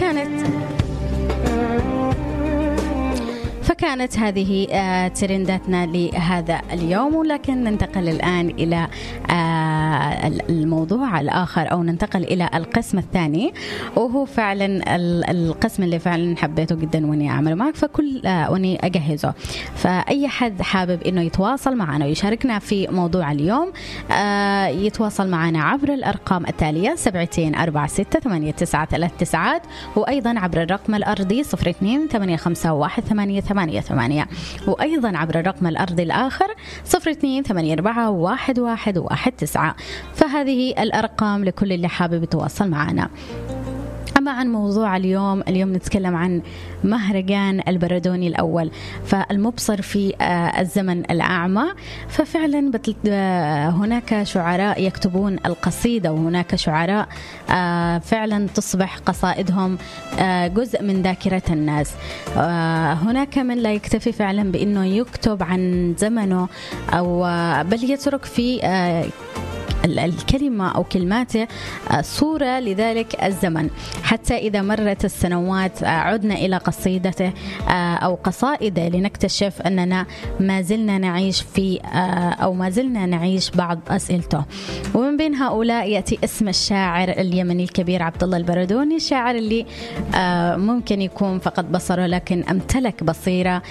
فكانت هذه ترنداتنا لهذا اليوم، ولكن ننتقل الآن إلى الموضوع الآخر، أو ننتقل إلى القسم الثاني، وهو فعلا القسم اللي فعلا حبيته جدا واني أعمله معك، واني أجهزه. فأي حد حابب إنه يتواصل معنا ويشاركنا في موضوع اليوم يتواصل معنا عبر الأرقام التالية 72468939، وأيضا عبر الرقم الأرضي 02851888، وأيضا عبر الرقم الأرضي الآخر 0284111119. فهذه الأرقام لكل اللي حابب يتواصل معنا. أما عن موضوع اليوم نتكلم عن مهرجان البردوني الأول، فالمبصر في الزمن الأعمى. ففعلا هناك شعراء يكتبون القصيدة، وهناك شعراء فعلا تصبح قصائدهم جزء من ذاكرة الناس. هناك من لا يكتفي فعلا بأنه يكتب عن زمنه، أو بل يترك في الكلمة أو كلماته صورة لذلك الزمن، حتى إذا مرت السنوات عدنا إلى قصيدته أو قصائده لنكتشف أننا ما زلنا نعيش في أو ما زلنا نعيش بعض أسئلته. ومن بين هؤلاء يأتي اسم الشاعر اليمني الكبير عبد الله البردوني، الشاعر اللي ممكن يكون فقد بصره، لكن امتلك بصيرة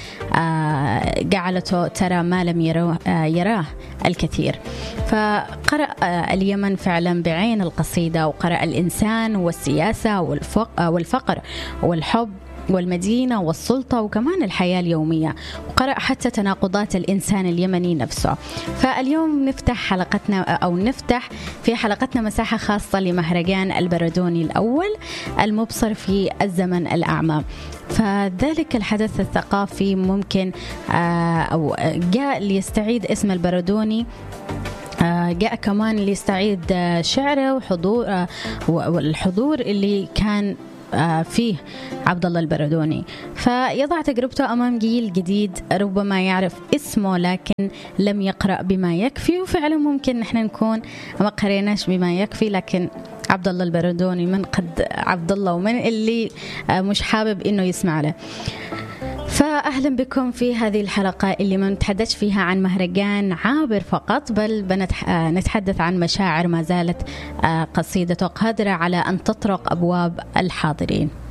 جعلته ترى ما لم يراه الكثير. فقرأ اليمن فعلا بعين القصيدة، وقرأ الإنسان والسياسة والفقر والحب والمدينة والسلطة، وكمان الحياة اليومية، وقرأ حتى تناقضات الإنسان اليمني نفسه. فاليوم نفتح حلقتنا، أو نفتح في حلقتنا مساحة خاصة لمهرجان البردوني الأول المبصر في الزمن الأعمى. فذلك الحدث الثقافي ممكن أو جاء ليستعيد اسم البردوني، جاء كمان ليستعيد شعره وحضور والحضور اللي كان فيه عبد الله البردوني. فيضع تجربته أمام جيل جديد ربما يعرف اسمه لكن لم يقرأ بما يكفي. وفعلا ممكن نحن نكون ما قريناش بما يكفي، لكن عبد الله البردوني من قد عبد الله، ومن اللي مش حابب إنه يسمع له. فأهلا بكم في هذه الحلقة اللي ما نتحدث فيها عن مهرجان عابر فقط، بل نتحدث عن مشاعر ما زالت قصيدته قادرة على أن تطرق أبواب الحاضرين.